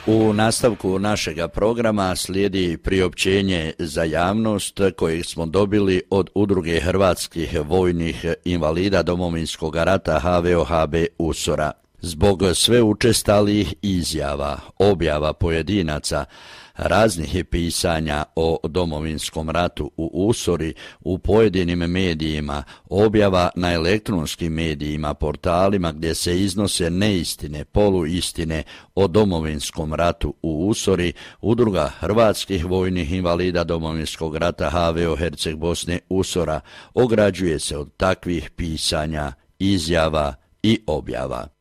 U nastavku našega programa slijedi priopćenje za javnost kojeg smo dobili od Udruge hrvatskih vojnih invalida Domovinskog rata HVO-HB Usora. Zbog sve učestalih izjava, objava pojedinaca, raznih pisanja o Domovinskom ratu u Usori u pojedinim medijima, objava na elektronskim medijima, portalima gdje se iznose neistine, poluistine o Domovinskom ratu u Usori, Udruga hrvatskih vojnih invalida Domovinskog rata HVO Herceg Bosne Usora ograđuje se od takvih pisanja, izjava i objava.